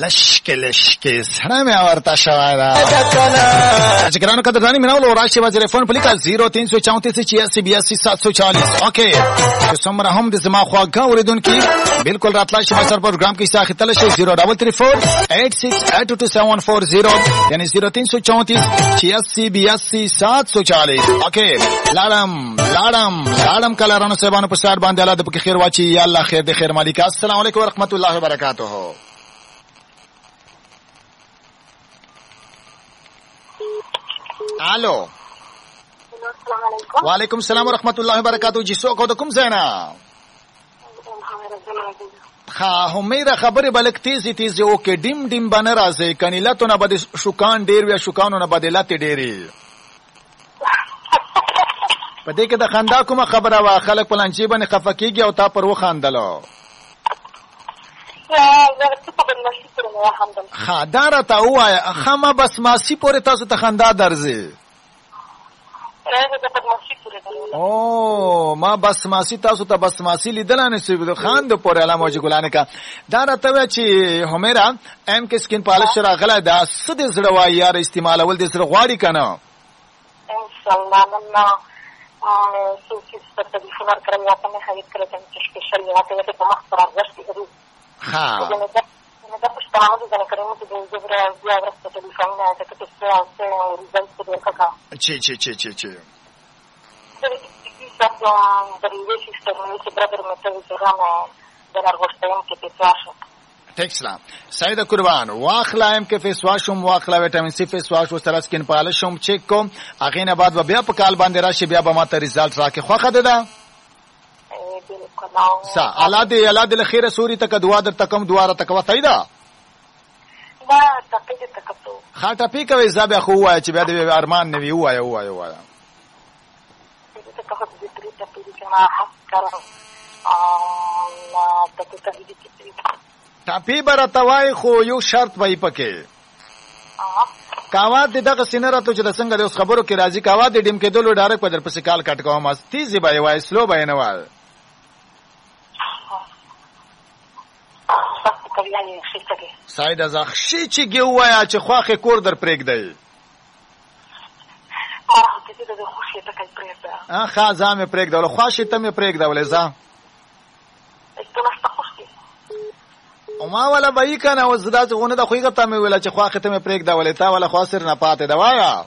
لشکې سره مې ورته شوی ده چې ګرانو قدرداني مینه ولو راشي وزیر فون په لیکه 0334868740 اوکې چې څومره هم د زما خواږه اوریدونکي بالکل راتلای شي مستر پروګرام کې ساخه تل شي 033486822740 یعنی 0334868740 اوکې لاړم کله رانو صاحبانو په سر باندې الله دې په خیر واچي یا الله خیر دې خیر مالک السلام علیکم ورحمت الله وبرکاته الو السلام علیکم وعلیکم السلام ورحمت الله وبرکاته جی څوک د کوم ځای نه همیره خبره بلک تیزی او کې ډیم باندې راځي کنيلاتو نه بده شوکان ډیر وی شوکانو نه بدلات ډیری پدې کې د خندا کومه خبره وا خلک پلانچی باندې خفکیږي او تا پر و خاندلو خاداره تا وای خمه بس ماسی پورې تاسو ته خندا درځي او ما بس ماسی تاسو ته بس ماسی لیدل نه سي خان د پورې علامه جګولانه کا دا راته چې همیرا ام کې سکین پالش راغله دا سد زړه وای یار استعمال اول د سره غواړي کنه ان شاء الله نن سوچ ستاسو د فنر کړم یا ته مې هیڅ کړم چې سپیشل یا ته په مخ پر ورشي ها دا پښتانه د ځنکرمو د زبره بیا ورسته ټلیفون نه ته څه ریزلټ څه ورکا چی د دې سیستم چې برابر مته وګورم د لارښوونې کې پیښه تکسلا سیده قربان واخلایم کې فیس واشوم واخلا وټامین سی فیس واش وسره سکین پالشوم چیک کوم اغه نه بعد بیا په کال باندې راشي بیا به ماته ریزلټ راکې خوخه ده سا الله دې لخيره سوري تک دعا در تکم دواره تک وتای دا دا تکې تکتو خاطه پی کوي زابه خو وای چې بیا دې ارمان نه وی وای دې تک دې تری ته دې کما حق کړو لا تک دې ټاپی برتوای خو یو شرط وای پکې کاواد دغه سینراته چې د څنګه د خبرو کې راځي کاواد ډیم کې دلو ډایرک په در پسې کال کټ کوم تیزی بای وای سلو بای نه وای ساید از اخشی چې ګوایا چې خواخه کور در پرېګ دی خازه مې پرېګ دی خواشه ته مې پرېګ دی ولې ځه او ما ولا بای کنه او زدا غونه د خوېګه ته مې ویل چې خواخه ته مې پرېګ دی ولې تا ولا خاصر نه پاتې دی وایا